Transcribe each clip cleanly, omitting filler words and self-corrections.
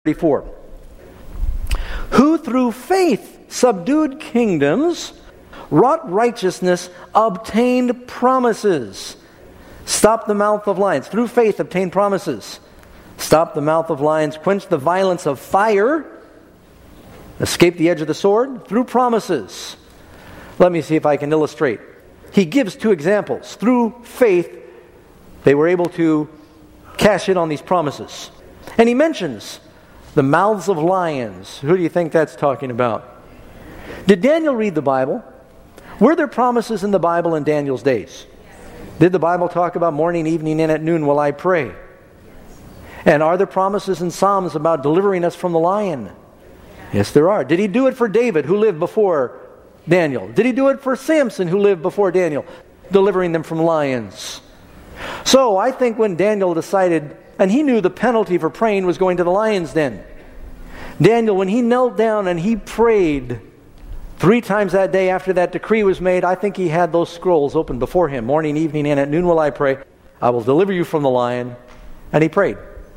34. Who through faith subdued kingdoms, wrought righteousness, obtained promises. Stopped the mouth of lions. Through faith obtained promises. Stopped the mouth of lions, quenched the violence of fire, escaped the edge of the sword, through promises. Let me see if I can illustrate. He gives two examples. Through faith, they were able to cash in on these promises. And he mentions the mouths of lions. Who do you think that's talking about? Did Daniel read the Bible? Were there promises in the Bible in Daniel's days? Did the Bible talk about morning, evening, and at noon will I pray? And are there promises in Psalms about delivering us from the lion? Yes, there are. Did he do it for David, who lived before Daniel? Did he do it for Samson, who lived before Daniel, delivering them from lions? So I think when Daniel decided, and he knew the penalty for praying was going to the lion's den. Daniel, when he knelt down and he prayed 3 times that day after that decree was made, I think he had those scrolls open before him. Morning, evening, and at noon will I pray. I will deliver you from the lion. And he prayed.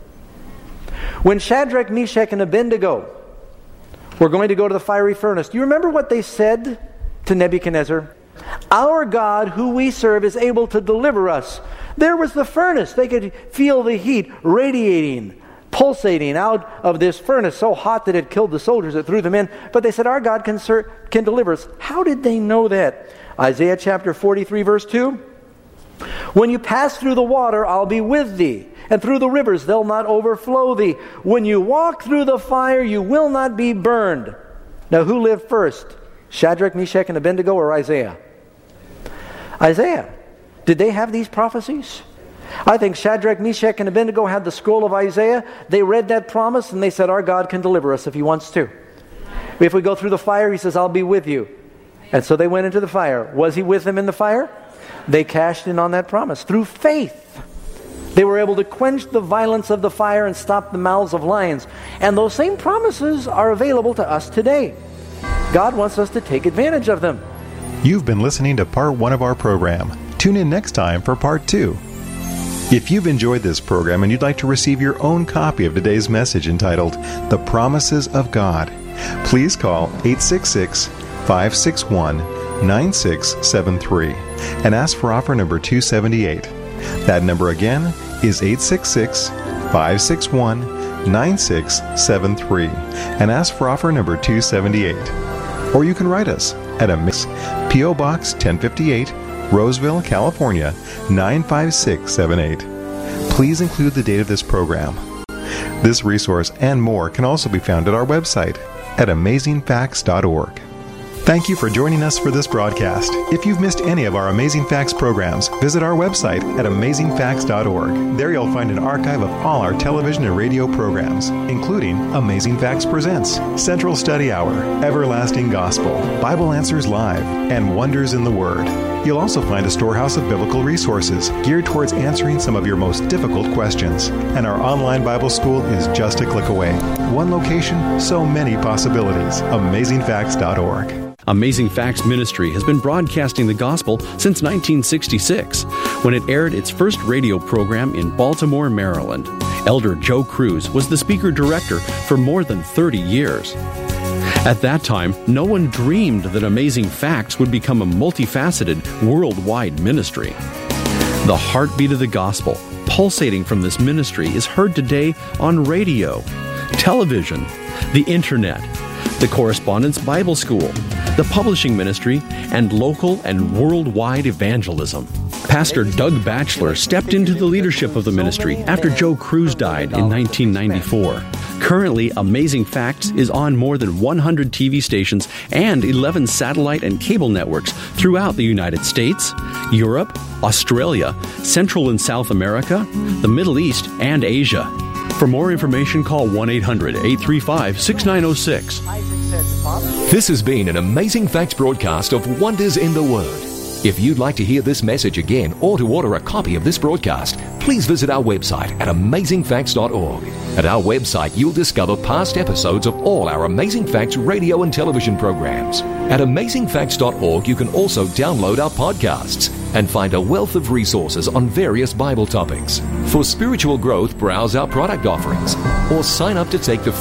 When Shadrach, Meshach, and Abednego were going to go to the fiery furnace, do you remember what they said to Nebuchadnezzar? Our God, who we serve, is able to deliver us. There was the furnace. They could feel the heat radiating, pulsating out of this furnace, so hot that it killed the soldiers that threw them in. But they said, our God can deliver us. How did they know that? Isaiah chapter 43, verse 2. When you pass through the water, I'll be with thee. And through the rivers, they'll not overflow thee. When you walk through the fire, you will not be burned. Now, who lived first? Shadrach, Meshach, and Abednego, or Isaiah? Isaiah. Did they have these prophecies? I think Shadrach, Meshach, and Abednego had the scroll of Isaiah. They read that promise and they said, our God can deliver us if He wants to. If we go through the fire, He says, I'll be with you. And so they went into the fire. Was He with them in the fire? They cashed in on that promise. Through faith, they were able to quench the violence of the fire and stop the mouths of lions. And those same promises are available to us today. God wants us to take advantage of them. You've been listening to part 1 of our program. Tune in next time for part 2. If you've enjoyed this program and you'd like to receive your own copy of today's message entitled, The Promises of God, please call 866-561-9673 and ask for offer number 278. That number again is 866-561-9673 and ask for offer number 278. Or you can write us at P.O. Box 1058, Roseville, California, 95678. Please include the date of this program. This resource and more can also be found at our website at amazingfacts.org. Thank you for joining us for this broadcast. If you've missed any of our Amazing Facts programs, visit our website at amazingfacts.org. There you'll find an archive of all our television and radio programs, including Amazing Facts Presents, Central Study Hour, Everlasting Gospel, Bible Answers Live, and Wonders in the Word. You'll also find a storehouse of biblical resources geared towards answering some of your most difficult questions. And our online Bible school is just a click away. One location, so many possibilities. AmazingFacts.org. Amazing Facts Ministry has been broadcasting the gospel since 1966, when it aired its first radio program in Baltimore, Maryland. Elder Joe Cruz was the speaker-director for more than 30 years. At that time, no one dreamed that Amazing Facts would become a multifaceted, worldwide ministry. The heartbeat of the gospel, pulsating from this ministry, is heard today on radio, television, the internet, the Correspondence Bible School, the publishing ministry, and local and worldwide evangelism. Pastor Doug Batchelor stepped into the leadership of the ministry after Joe Cruz died in 1994. Currently, Amazing Facts is on more than 100 TV stations and 11 satellite and cable networks throughout the United States, Europe, Australia, Central and South America, the Middle East, and Asia. For more information, call 1-800-835-6906. This has been an Amazing Facts broadcast of Wonders in the Word. If you'd like to hear this message again or to order a copy of this broadcast, please visit our website at amazingfacts.org. At our website, you'll discover past episodes of all our Amazing Facts radio and television programs. At amazingfacts.org, you can also download our podcasts and find a wealth of resources on various Bible topics. For spiritual growth, browse our product offerings or sign up to take the